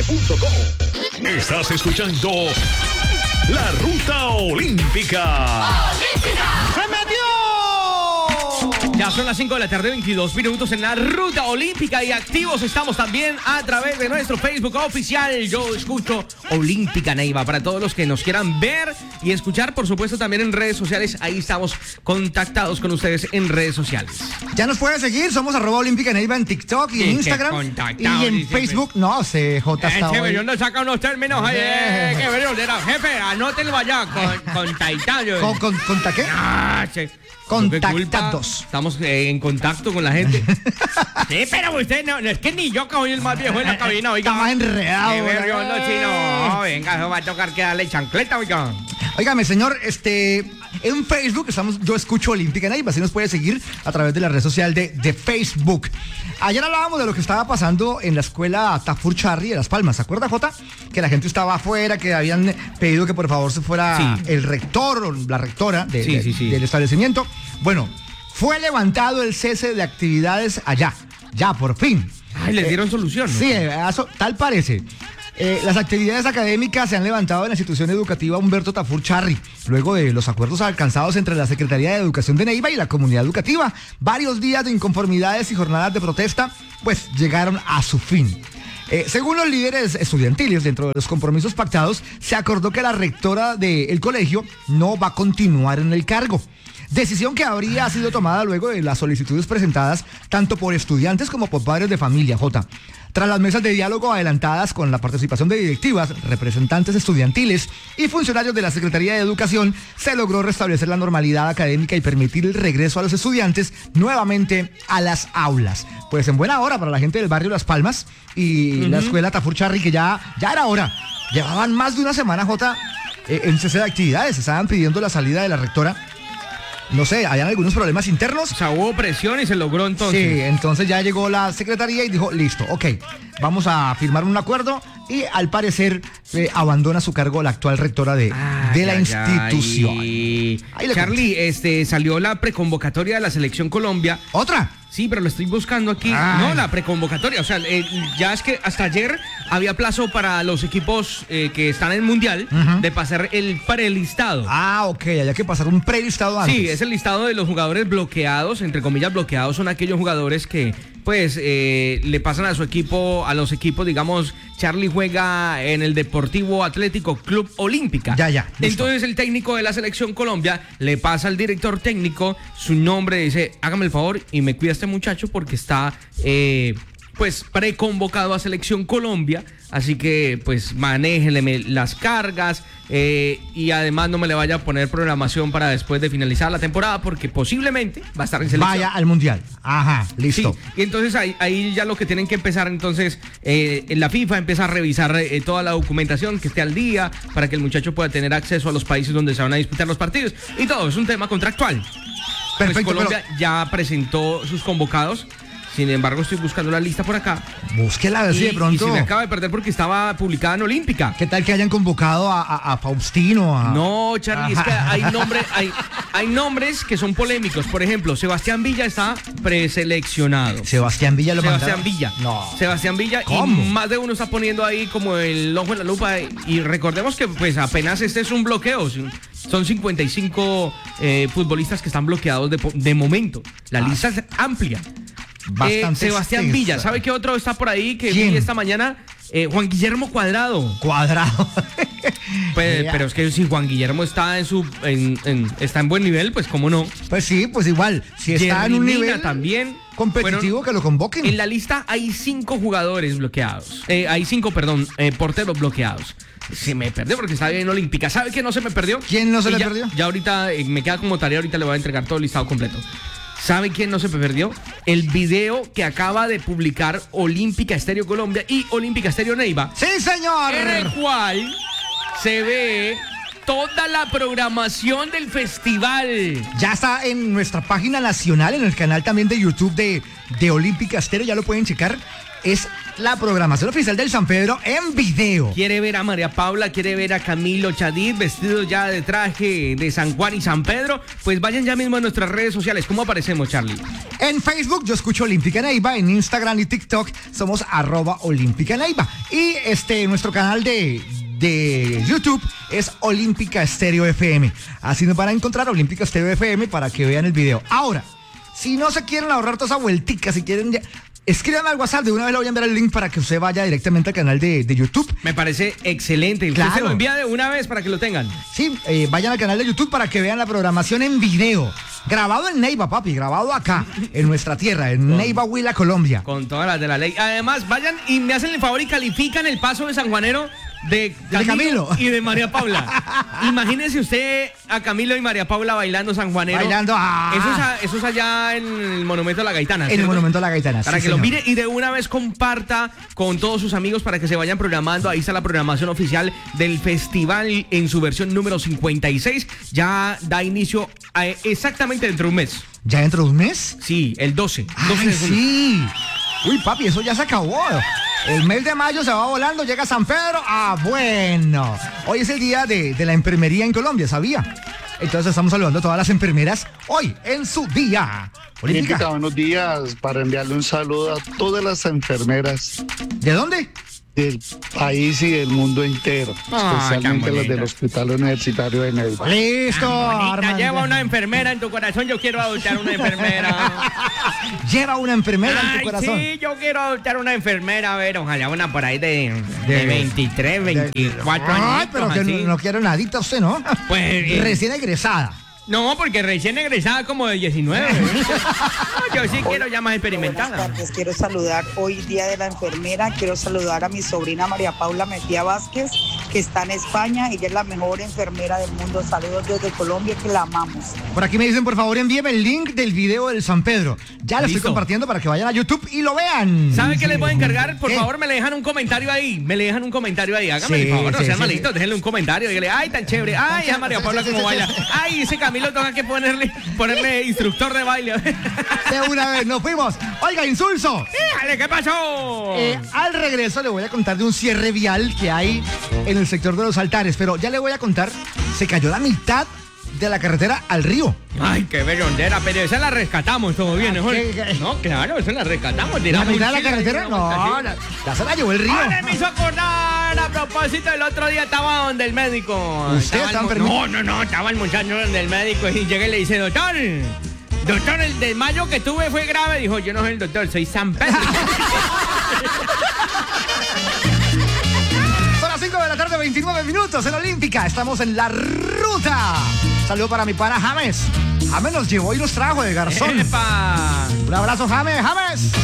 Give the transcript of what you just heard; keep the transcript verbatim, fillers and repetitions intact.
punto com. Estás escuchando La Ruta Olímpica. ¡Se metió! Ya son las cinco de la tarde, veintidós minutos en la Ruta Olímpica y activos estamos también a través de nuestro Facebook oficial. Yo escucho Olímpica Neiva. Para todos los que nos quieran ver y escuchar, por supuesto, también en redes sociales. Ahí estamos contactados con ustedes en redes sociales. Ya nos pueden seguir, somos arroba Olímpica Neiva en TikTok y en Instagram. Y en Facebook, no, C J está hoy. Este no saca unos términos ahí. Eh, qué verón, jefe, anótenlo allá con, contactados. ¿Con, con, ¿Conta qué? Ah, sí. Contactados. Estamos eh, en contacto con la gente. Sí, pero usted no, no es que ni yo que soy el más viejo en la cabina, oiga. Está más enredado. Qué verón, no, chino. No, venga, eso va a tocar que darle chancleta, oiga. Óigame, señor, este, en Facebook estamos, yo escucho Olímpica Neiva, así nos puede seguir a través de la red social de, de Facebook. Ayer hablábamos de lo que estaba pasando en la escuela Tafur Charri de Las Palmas, ¿se acuerda, Jota? Que la gente estaba afuera, que habían pedido que por favor se fuera sí. el rector o la rectora de, sí, de, sí, sí. del establecimiento. Bueno, fue levantado el cese de actividades allá, ya, por fin. Ay, les dieron eh, solución, ¿no? Sí, eso, tal parece. Eh, las actividades académicas se han levantado en la institución educativa Humberto Tafur Charri, luego de los acuerdos alcanzados entre la Secretaría de Educación de Neiva y la comunidad educativa. Varios días de inconformidades y jornadas de protesta, pues, llegaron a su fin. Eh, según los líderes estudiantiles, dentro de los compromisos pactados, se acordó que la rectora del colegio no va a continuar en el cargo. Decisión que habría sido tomada luego de las solicitudes presentadas tanto por estudiantes como por padres de familia, Jota. Tras las mesas de diálogo adelantadas con la participación de directivas, representantes estudiantiles y funcionarios de la Secretaría de Educación, se logró restablecer la normalidad académica y permitir el regreso a los estudiantes nuevamente a las aulas. Pues en buena hora para la gente del barrio Las Palmas y uh-huh. la escuela Tafur Charri, que ya, ya era hora. Llevaban más de una semana, Jota, eh, en cese de actividades. Estaban pidiendo la salida de la rectora. No sé, habían algunos problemas internos. O sea, hubo presión y se logró entonces. Sí, entonces ya llegó la secretaría y dijo, listo, ok, vamos a firmar un acuerdo y al parecer eh, abandona su cargo la actual rectora de, ay, de la ay, institución. Ay. Charlie, este, salió la preconvocatoria de la Selección Colombia. ¿Otra? Sí, pero lo estoy buscando aquí. Ay. No, la preconvocatoria. O sea, eh, ya es que hasta ayer había plazo para los equipos eh, que están en el Mundial uh-huh. de pasar el prelistado. Ah, ok, había que pasar un prelistado antes. Sí, es el listado de los jugadores bloqueados, entre comillas bloqueados, son aquellos jugadores que pues eh, le pasan a su equipo, a los equipos, digamos, Charlie juega en el Deportivo Atlético Club Olímpica. Ya, ya. Listo. Entonces el técnico de la Selección Colombia le pasa al director técnico su nombre, dice, hágame el favor y me cuida este muchacho porque está eh, pues preconvocado a Selección Colombia, así que pues manéjenle las cargas eh, y además no me le vaya a poner programación para después de finalizar la temporada porque posiblemente va a estar en selección. Vaya al Mundial. Ajá, listo. Sí, y entonces ahí, ahí ya lo que tienen que empezar entonces, eh, la FIFA empieza a revisar eh, toda la documentación que esté al día para que el muchacho pueda tener acceso a los países donde se van a disputar los partidos y todo, es un tema contractual. Perfecto, pues Colombia pero... ya presentó sus convocados. Sin embargo, estoy buscando la lista por acá. Búsquela a ver si de pronto. Y se me acaba de perder porque estaba publicada en Olímpica. ¿Qué tal que hayan convocado a, a, a Faustino? A... No, Charlie, ajá. Es que hay, nombre, hay, hay nombres que son polémicos. Por ejemplo, Sebastián Villa está preseleccionado. Sebastián Villa lo Sebastián mandaron. Villa. No. Sebastián Villa. ¿Cómo? Y más de uno está poniendo ahí como el ojo en la lupa. Y recordemos que pues apenas este es un bloqueo. Son cincuenta y cinco eh, futbolistas que están bloqueados de, de momento. La ah. lista es amplia. Eh, Sebastián extensa. Villa, ¿sabe qué otro está por ahí que vi esta mañana? Eh, Juan Guillermo Cuadrado. Cuadrado. Pues, pero es que si Juan Guillermo está en su en, en, está en buen nivel, pues cómo no. Pues sí, pues igual. Si está Jerry en un Mina nivel también competitivo, bueno, que lo convoquen. En la lista hay cinco jugadores bloqueados. Eh, hay cinco, perdón, eh, porteros bloqueados. Se me perdió porque estaba bien Olímpica. ¿Sabe qué no se me perdió? ¿Quién no se y le ya, perdió? Ya ahorita eh, me queda como tarea, ahorita le voy a entregar todo el listado completo. ¿Sabe quién no se me perdió? El video que acaba de publicar Olímpica Estéreo Colombia y Olímpica Estéreo Neiva. ¡Sí, señor! En el cual se ve toda la programación del festival. Ya está en nuestra página nacional, en el canal también de YouTube de, de Olímpica Estéreo, ya lo pueden checar. Es la programación oficial del San Pedro en video. ¿Quiere ver a María Paula? ¿Quiere ver a Camilo Chadid vestidos ya de traje de San Juan y San Pedro? Pues vayan ya mismo a nuestras redes sociales. ¿Cómo aparecemos, Charlie? En Facebook yo escucho Olímpica Neiva, en Instagram y TikTok somos arroba Olímpica Neiva. Y este, nuestro canal de... de YouTube es Olímpica Estéreo F M. Así nos van a encontrar Olímpica Estéreo F M para que vean el video. Ahora, si no se quieren ahorrar toda esa vueltica, si quieren... Ya, escriban al WhatsApp, de una vez le voy a enviar el link para que usted vaya directamente al canal de, de YouTube. Me parece excelente. Usted Claro. se lo envía de una vez para que lo tengan. Sí, eh, vayan al canal de YouTube para que vean la programación en video. Grabado en Neiva, papi, grabado acá, en nuestra tierra, en Con- Neiva, Huila, Colombia. Con todas las de la ley. Además, vayan y me hacen el favor y califican el paso de San Juanero de De Camilo. y de María Paula. Imagínese usted a Camilo y María Paula bailando San Juanero. Bailando, ah. Eso es, a- eso es allá en el Monumento a la Gaitana. En el ¿cierto? Monumento a la Gaitana. Para sí, que lo señor. mire y de una vez comparta con todos sus amigos para que se vayan programando. Ahí está la programación oficial del festival en su versión número cincuenta y seis. Ya da inicio a- exactamente dentro de un mes. ¿Ya dentro de un mes? Sí, el doce. doce ¡Ay, de junio. sí! Uy, papi, eso ya se acabó. El mes de mayo se va volando, llega San Pedro. Ah, bueno. Hoy es el día de, de la enfermería en Colombia, ¿sabía? Entonces estamos saludando a todas las enfermeras hoy en su día. Olímpica, Olímpica. buenos días, para enviarle un saludo a todas las enfermeras ¿De dónde? del país y del mundo entero, Ah, especialmente tan las del bonita. Hospital Universitario de Neiva. Listo, Bonita, Armando. lleva una enfermera en tu corazón. Yo quiero adoptar una enfermera. Lleva una enfermera en Ay, tu corazón. sí, yo quiero adoptar una enfermera. A ver, ojalá una por ahí de, de, De- veintitrés, veinticuatro Ay, años. pero que no, no quiero nadita usted, ¿no? Pues, eh, Recién egresada. No, porque recién egresada como de diecinueve. No, yo sí quiero ya más Buenas experimentada. tardes, quiero saludar hoy Día de la Enfermera, quiero saludar a mi sobrina María Paula Metía Vázquez, que está en España, ella es la mejor enfermera del mundo, saludos desde Colombia, que la amamos. Por aquí me dicen, por favor, envíeme el link del video del San Pedro. Ya lo estoy Listo. compartiendo para que vayan a YouTube y lo vean. ¿Sabe qué les voy a encargar? Por ¿Qué? favor, me le dejan un comentario ahí. Me le dejan un comentario ahí. Háganme Sí, el favor, no sí, sean sí, malitos. sí. Déjenle un comentario. Dígale, ay, tan chévere. Ay, esa María Paula Sí, sí, como sí, baila. sí. Ay, ese Camilo toca que ponerle, ponerle instructor de baile. De una vez, nos fuimos. Oiga, Insulso. Dígale, ¿qué pasó? Eh, al regreso le voy a contar de un cierre vial que hay en el sector de los altares, pero ya le voy a contar, se cayó la mitad de la carretera al río. Ay, qué bellondera, pero esa la rescatamos, todo bien, ¿no? ¿Qué, qué? No, claro, esa la rescatamos. ¿La tiramos mitad de la un chile ahí, carretera? una No, vuelta así. la- ya se la llevó el río. Ahora me hizo acordar, a propósito, el otro día estaba donde el médico. ¿Usted Estaba el estaba mu- enfermo? No, no, no, estaba el muchacho donde el médico y llega y le dice, doctor, doctor, el desmayo que tuve fue grave. Dijo, yo no soy el doctor, soy San Pedro. Son las cinco de la tarde, veintinueve minutos en Olímpica. Estamos en la ruta. Saludo para mi pana James. James nos llevó y nos trajo de garzón. ¡Epa! Un abrazo, James. James.